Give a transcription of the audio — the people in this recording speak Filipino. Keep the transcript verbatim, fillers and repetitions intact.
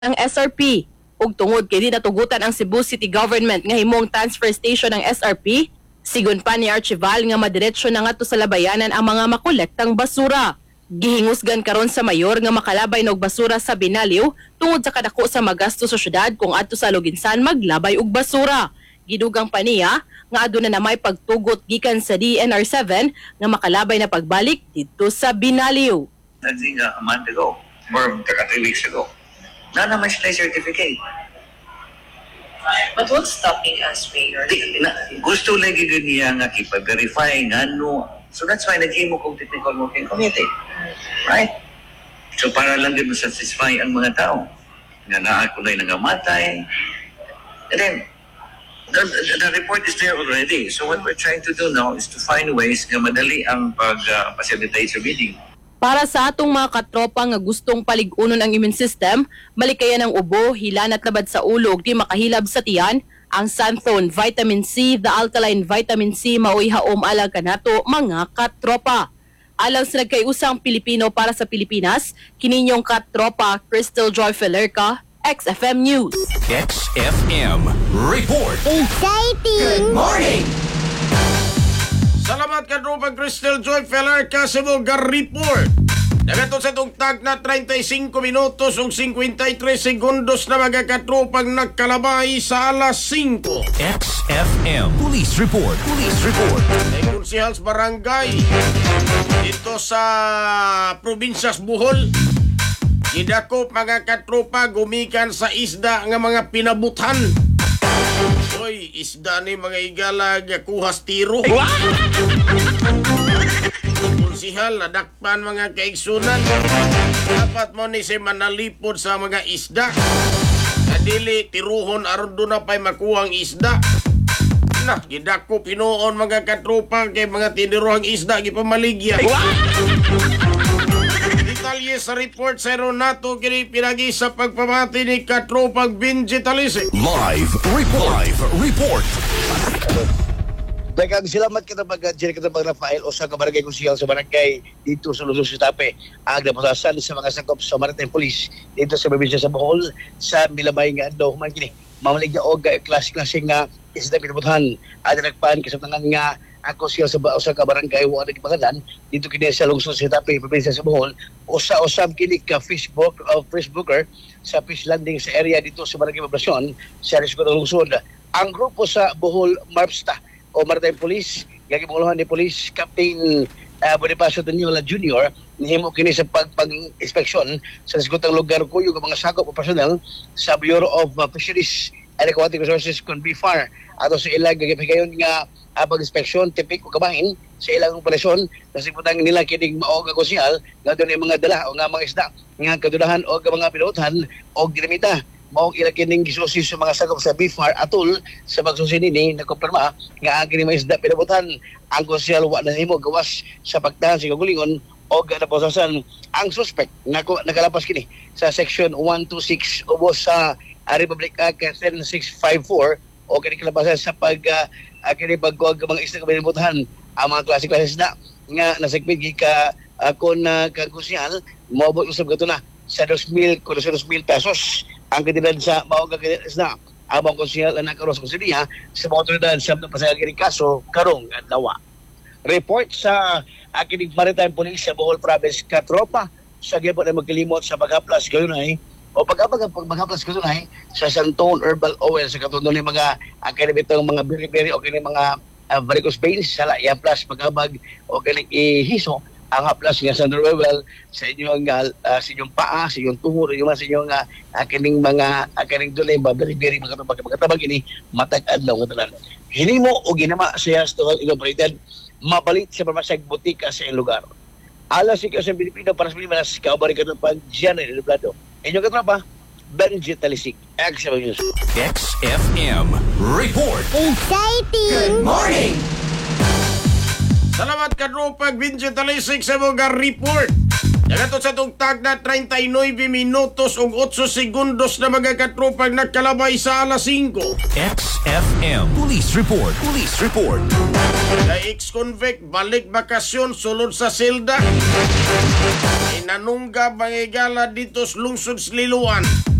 ng S R P. Ug tungod kay di natugutan ang Cebu City Government nga himong transfer station ng S R P, sigon pa ni Archival nga madiretsyo na ngadto sa labayanan ang mga makolektang basura. Gihingusgan karon sa mayor nga makalabay og basura sa Binaliw tungod sa kadako sa magasto sa syudad kung adto sa Luginsan maglabay og basura. Gidugang pa niya nga aduna na may pagtugot gikan sa D N R seven nga makalabay na pagbalik dito sa Binaliw. I think uh, a month ago or three weeks ago. Na naman sila certificate. But what's stopping us, Mayor? Di, na, gusto lagi niya nga ipa-verify nga no. So that's why nag-himo kong technical working committee. Right? So para lang din satisfy ang mga tao. Nga naa ko na yung nangamatay. And then, the, the, the report is there already. So what we're trying to do now is to find ways nga madali ang pag-facilitate sa bidding. Para sa atong mga katropa nga gustong paligunon ang immune system, malikayan ang ubo, hilan at labad sa ulo ug di makahilab sa tiyan, ang Santhone Vitamin C, the Alkaline Vitamin C mao'y haom alang kanato mga katropa. Alang sa nagkaiusang Pilipino para sa Pilipinas, kininyong katropa Crystal Joy Felerca, X F M News. X F M Report. Exciting! Good morning! Salamat ka Tropa Crystal Joy Felerca sa mga report. Nagato sa itong tag na thirty-five minutos ug fifty-three segundos na mga katropang nagkalabay sa alas five. X F M Police Report. Police Report. Ay konsehal sa barangay dito sa probinsyas Bohol. Gidakop mga katropa gumikan sa isda nga mga pinabutan. Oy, isda ni mga igala nga kuhas tiro. Konsihal, nadakpan mga kaigsunan. Dapat mo ni si manalipod sa mga isda. Kadili, tiruhon aron doon na pa'y makuhang isda. Nah, gidako pinuon mga katropa kay mga tiniruhang isda gipamaligya. Detalye sa report sa Renato kini pinagi sa pagpamati ni katropang Benjitalisik. Live Report. Live Report. Daghang salamat kita pag-adjire kita pag Rafael o sa kabarangay konsehal sa barangay dito sa Luzon, Sitape. Ang naputasan sa mga sakop sa Maritime Police dito sa probinsya sa Bohol sa Milabay nga adlaw man kini. Mamaligya og klase-klase nga isda pinabuthan. Ada nagpan kasamtangan nga ang konsehal sa usa ka barangay wa nagpangalan dito kini sa Luzon, Sitape, probinsya sa Bohol. Usa-usab kini ka Facebook of Facebooker sa fish landing sa area dito sa barangay Poblasyon sa Risco ng Luzon. Ang grupo sa Bohol Marpsta o Maritime Police, gagimuluhan ni Police Captain uh, Bonifacio Tanyola Junior nihimo kini sa pagpang-inspeksyon sa nasgutang lugar kuyo ng mga sakop o personnel sa Bureau of uh, Fisheries and Aquatic Resources kon B F A R ato sa ilang gagipigayon nga uh, pag-inspeksyon tipik o kabahin sa ilang operasyon nasiputang nila kining mao nga konsehal nga dunay mga dala o nga mga isda nga kadudahan o mga pinutan o ginamita mao ila kining gisusi sa mga sakop sa B F A R atol sa pagsusi nini nakumpirma nga ang kini mga isda pinabutan ang konsehal wa na himo gawas sa pagtahan sa kagulingon o ganaposasan ang suspect nako nakalapas kini sa section one twenty-six ubos sa uh, Republic Act ten six five four o kini kalapasan sa pag uh, uh, kini pagkuha mga isda pinabutan ang mga klase-klase isda nga nasagpit gika uh, kon uh, kagusihal moabot usab gato na sa two mil kun two mil pesos ang katilan sa maong kagalitas na abang konsehal na nakaroon sa konsilya sa mga otoridad sa pasagiring kaso karong adlaw. Report sa aking Maritime Police sa Bohol Province katropa sa gibon ay magkalimot sa paghaplas gayunay o pag-abag ang paghaplas gayunay sa Santhone Herbal Oil sa katundo ni mga ang kinibitong mga biri-biri o kini mga uh, varicose veins sa iya plus pag-abag o kini ihiso ang haplas nga sa Norwell sa inyong uh, sa inyong paa, sa inyong tuhod, yung sa inyong uh, akining mga akining dulay ba beri-beri mga pagkatabag ini matag adlaw nga tanan. Hinimo o ginama siya sa Incorporated mabalit sa pamasag butika sa iyong lugar. Alas si sa Pilipino para sa Pilipinas kaubari ka pag diyan ay Leblado. Inyong katropa Benjitalisik. X F M News. X F M Report. Exciting! Good morning! Salamat ka Tropa Benjitalisik sa mga report. Nagato sa itong tag na thirty-nine minutos ug eight segundos na mga katropang nagkalabay sa alas five. X F M Police Report. Police Report. Na ex-convict balik bakasyon sulod sa selda. Inanungga bangigala dito sa lungsod Sliluan.